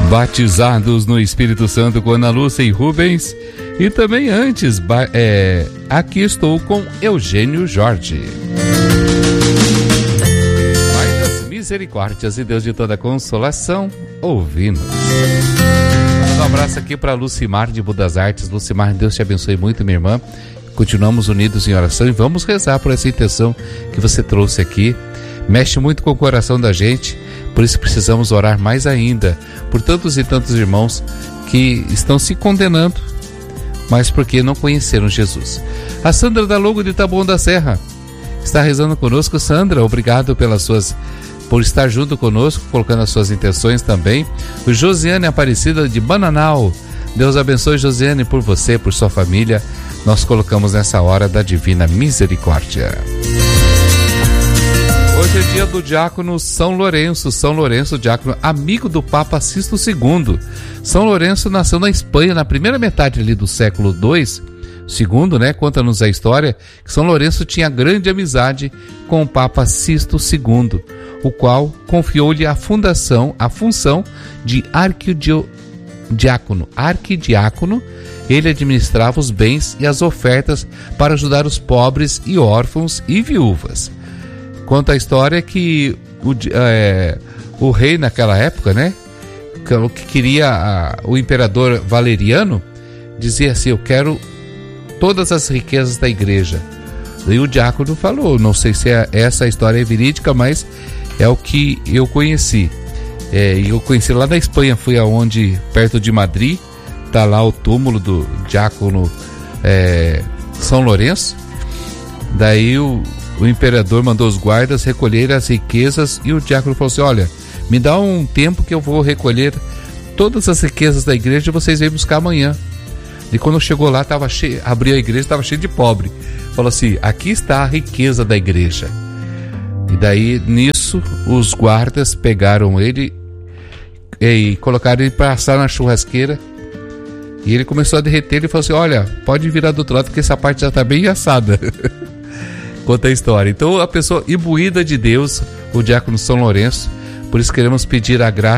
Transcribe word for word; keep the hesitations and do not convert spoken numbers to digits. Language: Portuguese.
Batizados no Espírito Santo com Ana Lúcia e Rubens. E também antes, é, aqui estou com Eugênio Jorge. Pai das misericórdias e Deus de toda consolação, ouvi-nos. Um abraço aqui para Lucimar de Budas Artes. Lucimar, Deus te abençoe muito, minha irmã. Continuamos unidos em oração e vamos rezar por essa intenção que você trouxe aqui. Mexe muito com o coração da gente, por isso precisamos orar mais ainda por tantos e tantos irmãos que estão se condenando, mas porque não conheceram Jesus. A Sandra da Logo de Taboão da Serra está rezando conosco. Sandra, obrigado pelas suas, por estar junto conosco, colocando as suas intenções também. O Josiane Aparecida de Bananal, Deus abençoe, Josiane, por você, por sua família. Nós colocamos nessa hora da Divina Misericórdia. Hoje é dia do diácono São Lourenço. São Lourenço, diácono amigo do Papa Sisto segundo. São Lourenço nasceu na Espanha na primeira metade ali do século dois. Segundo, né, conta-nos a história que São Lourenço tinha grande amizade com o Papa Sisto segundo, o qual confiou-lhe a fundação, a função de arquidiácono. Arquidiácono, ele administrava os bens e as ofertas para ajudar os pobres e órfãos e viúvas. Conta a história que o, é, o rei naquela época, né, que, que queria a, o imperador Valeriano, dizia assim: eu quero todas as riquezas da igreja. E o diácono falou, não sei se é, essa história é verídica, mas é o que eu conheci. É, eu conheci lá na Espanha, fui aonde, perto de Madrid, tá lá o túmulo do diácono é, São Lourenço. Daí o O imperador mandou os guardas recolher as riquezas e o diácono falou assim: olha, me dá um tempo que eu vou recolher todas as riquezas da igreja e vocês vêm buscar amanhã. E quando chegou lá, tava cheio, abriu a igreja, estava cheio de pobre. Falou assim: aqui está a riqueza da igreja. E daí, nisso, os guardas pegaram ele e colocaram ele para assar na churrasqueira. E ele começou a derreter e falou assim: olha, pode virar do outro lado porque essa parte já está bem assada. Conta a história. Então, a pessoa imbuída de Deus, o diácono São Lourenço, por isso queremos pedir a graça